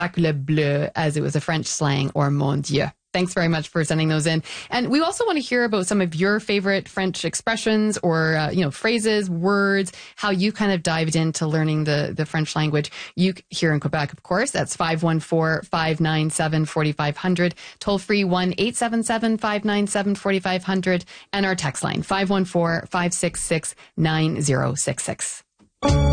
le bleu, as it was a French slang, or mon Dieu. Thanks very much for sending those in. And we also want to hear about some of your favorite French expressions or, phrases, words, how you kind of dived into learning the French language. You here in Quebec, of course, that's 514-597-4500, toll free 1-877-597-4500, and our text line 514-566-9066.